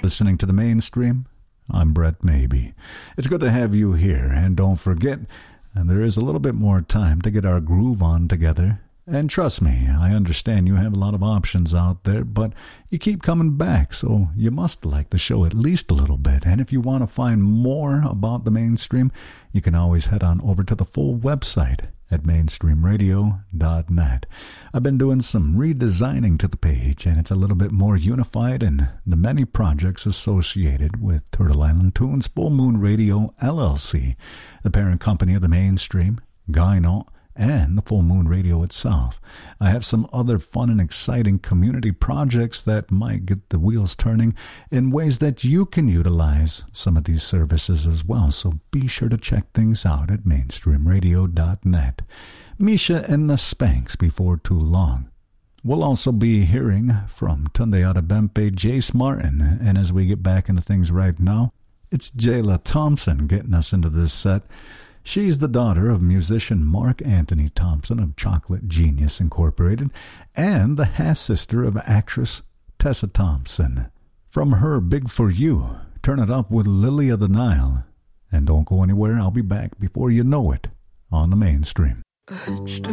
listening to the Mainstream. I'm Brett Maybe. It's good to have you here, and don't forget, there is a little bit more time to get our groove on together. And trust me, I understand you have a lot of options out there, but you keep coming back, so you must like the show at least a little bit. And if you want to find more about the Mainstream, you can always head on over to the full website at mainstreamradio.net. I've been doing some redesigning to the page, and it's a little bit more unified in the many projects associated with Turtle Island Tunes Full Moon Radio LLC, the parent company of the Mainstream, Gyno, and the Full Moon Radio itself. I have some other fun and exciting community projects that might get the wheels turning in ways that you can utilize some of these services as well, so be sure to check things out at mainstreamradio.net. Misha and the Spanks before too long. We'll also be hearing from Tunde Adebempe, Jace Martin, and as we get back into things right now, it's Jayla Thompson getting us into this set. She's the daughter of musician Mark Anthony Thompson of Chocolate Genius Incorporated and the half-sister of actress Tessa Thompson. From her Big For You, turn it up with Lily of the Nile. And don't go anywhere, I'll be back before you know it on the Mainstream.